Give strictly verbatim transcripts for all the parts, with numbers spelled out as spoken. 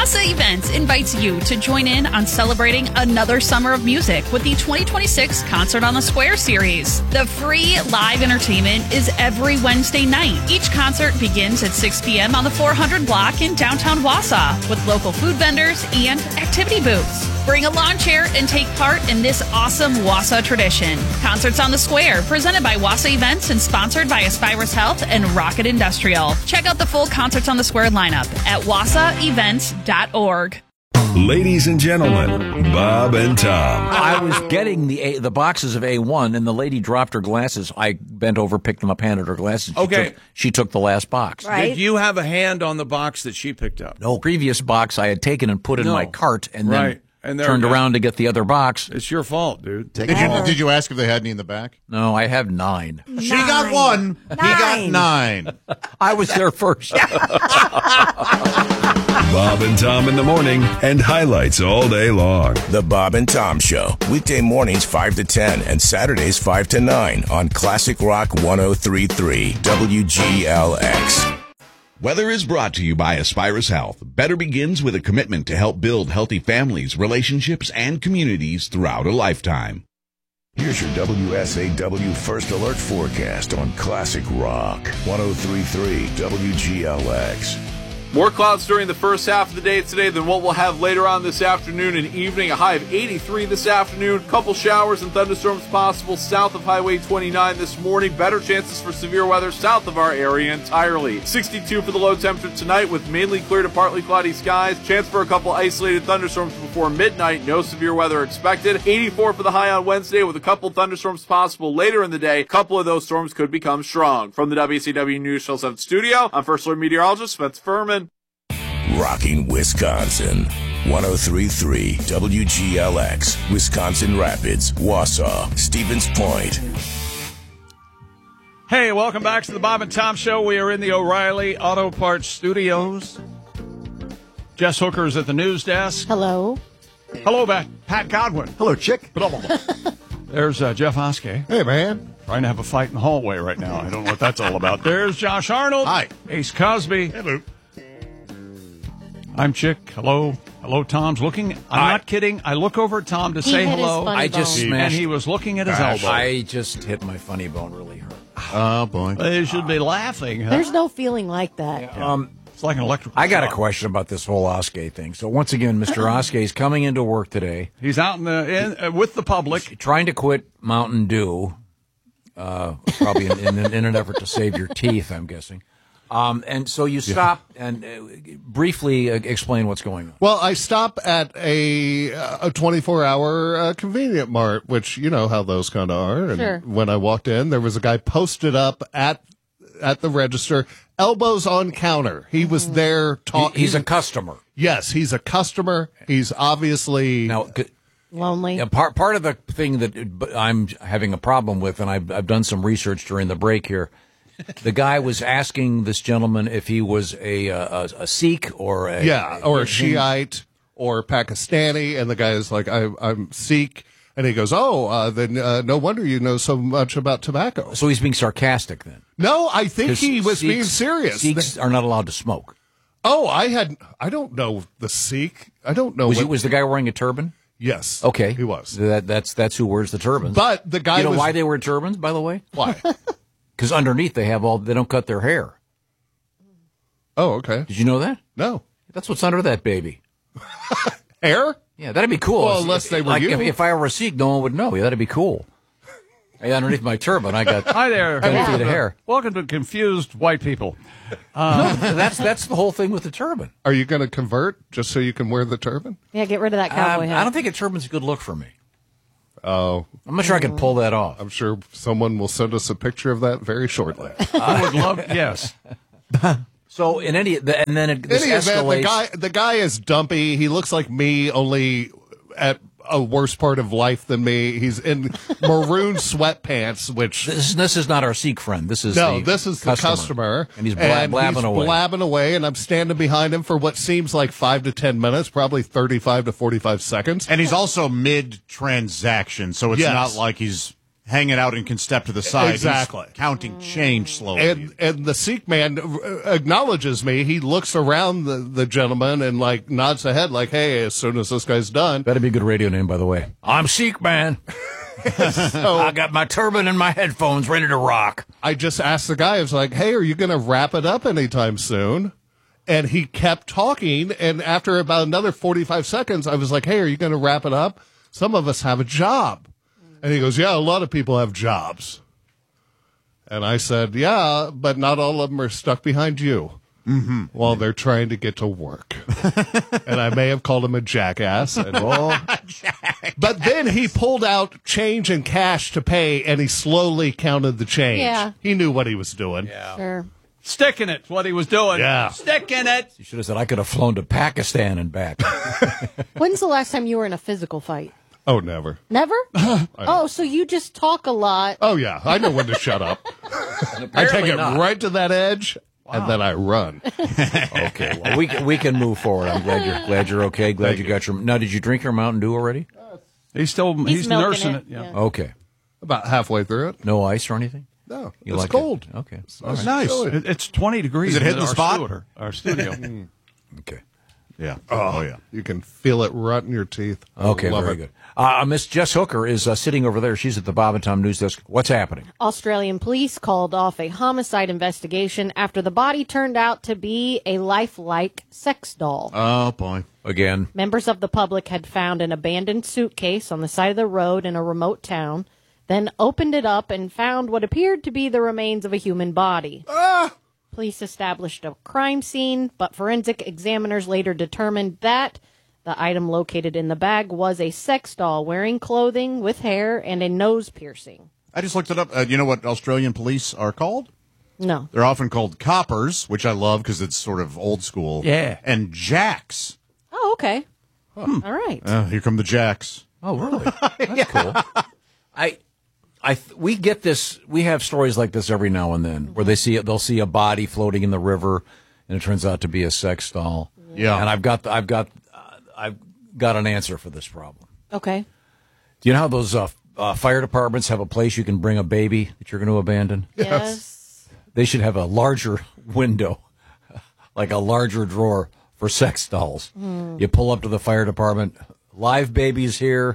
Wassa Events invites you to join in on celebrating another summer of music with the twenty twenty-six Concert on the Square series. The free live entertainment is every Wednesday night. Each concert begins at six p.m. on the four hundred block in downtown Wausau with local food vendors and activity booths. Bring a lawn chair and take part in this awesome Wausau tradition. Concerts on the Square, presented by Wassa Events and sponsored by Aspirus Health and Rocket Industrial. Check out the full Concerts on the Square lineup at wassa events dot org. Ladies and gentlemen, Bob and Tom. I was getting the A, the boxes of A one, and the lady dropped her glasses. I bent over, picked them up, handed her glasses. She Okay. Took, she took the last box. Right. Did you have a hand on the box that she picked up? No, previous box I had taken and put in No. my cart, and then Right. And there turned it goes. around to get the other box. It's your fault, dude. Did you, did you ask if they had any in the back? No, I have nine. She got one. He got nine. I was there first. Bob and Tom in the morning and highlights all day long. The Bob and Tom Show, weekday mornings five to ten and Saturdays five to nine on Classic Rock one oh three point three W G L X. Weather is brought to you by Aspirus Health. Better begins with a commitment to help build healthy families, relationships, and communities throughout a lifetime. Here's your W S A W First Alert forecast on Classic Rock one oh three point three W G L X. More clouds during the first half of the day today than what we'll have later on this afternoon and evening. A high of eighty-three this afternoon. Couple showers and thunderstorms possible south of Highway twenty-nine this morning. Better chances for severe weather south of our area entirely. sixty-two for the low temperature tonight with mainly clear to partly cloudy skies. Chance for a couple isolated thunderstorms before midnight. No severe weather expected. eighty-four for the high on Wednesday with a couple thunderstorms possible later in the day. A couple of those storms could become strong. From the W C W News Channel seven studio, I'm First Alert Meteorologist Spencer Furman. Rocking Wisconsin. one oh three point three W G L X. Wisconsin Rapids, Wausau, Stevens Point. Hey, welcome back to the Bob and Tom Show. We are in the O'Reilly Auto Parts Studios. Jess Hooker is at the news desk. Hello. Hello, Pat, Pat Godwin. Hello, chick. There's uh, Jeff Hoskey. Hey, man. Trying to have a fight in the hallway right now. I don't know what that's all about. There's Josh Arnold. Hi. Ace Cosby. Hello. I'm Chick. Hello. Hello, Tom's looking. I'm I- not kidding. I look over at Tom to He say hit his hello. funny I just bone. smashed. And he was looking at his Gosh. elbow. I just hit my funny bone really hurt. Oh, boy. They should be laughing. Huh? There's no feeling like that. Um, It's like an electrical I got a shock. question about this whole Oskay thing. So once again, Mister Oskay is coming into work today, He's out in the in, uh, with the public. trying to quit Mountain Dew, uh, probably in, in, in an effort to save your teeth, I'm guessing. Um, and so you stop and uh, briefly uh, explain what's going on. Well, I stop at a a twenty-four hour uh, convenient mart, which you know how those kind of are. And Sure. when I walked in, there was a guy posted up at at the register, elbows on counter. He was there He, talking. he's a customer. yes, he's a customer. He's obviously Now, c- Lonely. yeah, part part of the thing that I'm having a problem with, and I've, I've done some research during the break here. The guy was asking this gentleman if he was a a, a Sikh or a yeah, or a Shiite or Pakistani, and the guy is like, I, I'm Sikh. And he goes, oh, uh, then uh, no wonder you know so much about tobacco. So he's being sarcastic then. No, I think 'Cause he was Sikhs- being serious. Sikhs are not allowed to smoke. Oh, I had, I don't know the Sikh. I don't know. Was, what, he, was the guy wearing a turban? Yes. Okay, He was. That, that's that's who wears the turbans. But the guy you know was. why they wear turbans, by the way? Why? Because underneath they have all they don't cut their hair. Oh, okay. Did you know that? No. That's what's under that baby. Hair? Yeah, that'd be cool. Well, If- unless they were like, you. If, if I were a Sikh, no one would know. Yeah, that'd be cool. Hey, underneath my turban, I got Hi there. ten feet of hair. Welcome to confused white people. No, that's that's the whole thing with the turban. Are you going to convert just so you can wear the turban? Yeah, get rid of that cowboy Um, hat. I don't think a turban's a good look for me. Oh, I'm not sure I can pull that off. I'm sure someone will send us a picture of that very shortly. I would love, yes. So in any, the, and then it, this Any event, the escalates. guy, the guy is dumpy. He looks like me, only at a worse part of life than me. He's in maroon sweatpants, which This, this is not our Sikh friend. This is no, the this is the customer, and he's bla- blabbing he's away. blabbing away, and I'm standing behind him for what seems like five to ten minutes, probably thirty-five to forty-five seconds. And he's also mid-transaction, so it's Yes. not like he's hanging out and can step to the side. Exactly. He's counting change slowly. And and the Sikh man acknowledges me. He looks around the, the gentleman and like nods the head like, hey, as soon as this guy's done. That'd be a good radio name, by the way. I'm Sikh man. So, I got my turban and my headphones ready to rock. I just asked the guy, I was like, hey, are you going to wrap it up anytime soon? And he kept talking. And after about another forty-five seconds, I was like, hey, are you going to wrap it up? Some of us have a job. And he goes, yeah, a lot of people have jobs. And I said, yeah, but not all of them are stuck behind you. Mm-hmm. While they're trying to get to work. And I may have called him a jackass. And, well, but then he pulled out change and cash to pay, and he slowly counted the change. Yeah. He knew what he was doing. Yeah. Sure. Sticking it, what he was doing. Yeah. Sticking it. You should have said I could have flown to Pakistan and back. When's the last time you were in a physical fight? Oh, never. Never? Oh, so you just talk a lot. Oh, yeah. I know when to shut up. I take it not. right to that edge, and then I run. Okay, well, we can, we can move forward. I'm glad you're glad you're okay. Glad you got your. Now, did you drink your Mountain Dew already? He's still he's, He's milking nursing it, it. Yeah. yeah. Okay. About halfway through it. No ice or anything? No, You it's like cold. It? Okay. All right. Nice. It- It's twenty degrees. Is it in hitting the our spot? Studio, our studio. Okay. Yeah. Oh, yeah. You can feel it rot in your teeth. I Okay, love very it. good. Uh, Miss Jess Hooker is uh, sitting over there. She's at the Bob and Tom News Desk. What's happening? Australian police called off a homicide investigation after the body turned out to be a lifelike sex doll. Oh, boy. Again. Members of the public had found an abandoned suitcase on the side of the road in a remote town, then opened it up and found what appeared to be the remains of a human body. Ah! Police established a crime scene, but forensic examiners later determined that the item located in the bag was a sex doll wearing clothing with hair and a nose piercing. I just looked it up. Uh, you know what Australian police are called? No. They're often called coppers, which I love because it's sort of old school. Yeah. And jacks. Oh, okay. All right. Uh, here come the jacks. Oh, really? That's cool. I, I, th- we get this. We have stories like this every now and then, where they see it. They'll see a body floating in the river, and it turns out to be a sex doll. Yeah. And I've got, I've got, uh, I've got an answer for this problem. Okay. Do you know how those uh, uh, fire departments have a place you can bring a baby that you're going to abandon? Yes. They should have a larger window, like a larger drawer for sex dolls. Mm. You pull up to the fire department. Live babies here.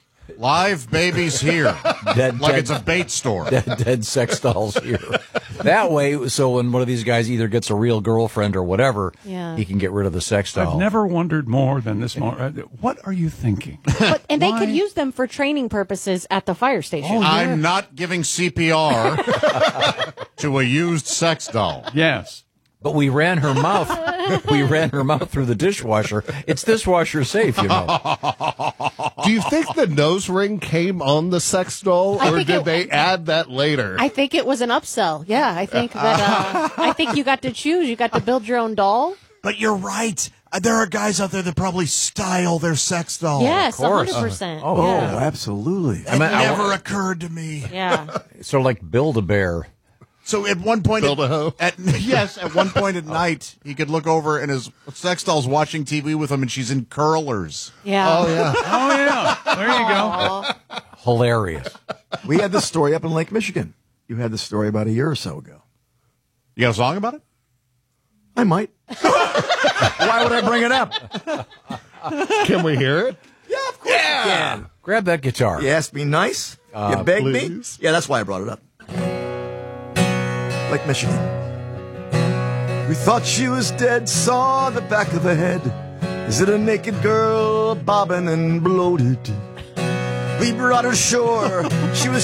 Live babies here. Dead, like dead, it's a bait store. Dead, dead sex dolls here. That way, so when one of these guys either gets a real girlfriend or whatever, Yeah. he can get rid of the sex doll. I've never wondered more than this morning. What are you thinking? But, and they Why? could use them for training purposes at the fire station. Oh, yeah. I'm not giving C P R to a used sex doll. Yes. But we ran her mouth. We ran her mouth through the dishwasher. It's dishwasher safe, you know. Do you think the nose ring came on the sex doll, I or think did it- they add that later? I think it was an upsell. Yeah, I think that. Uh, I think you got to choose. You got to build your own doll. But you're right. Uh, There are guys out there that probably style their sex doll. Yes, a course. hundred percent. Oh, yeah. absolutely. That I mean, I- never occurred to me. Yeah. Sort of like Build-A-Bear. So at one point, Build a hoe. At, yes, at one point at night, he could look over and his sex doll's watching T V with him, and she's in curlers. Yeah. Oh, yeah. Oh, yeah. There you go. Hilarious. We had this story up in Lake Michigan. You had this story about a year or so ago. You got a song about it? I might. Why would I bring it up? Can we hear it? Yeah, of course you can. Grab that guitar. You asked me nice. Uh, you begged please. me. Yeah, that's why I brought it up. Lake Michigan. We thought she was dead, saw the back of her head. Is it a naked girl bobbing and bloated? We brought her ashore. She was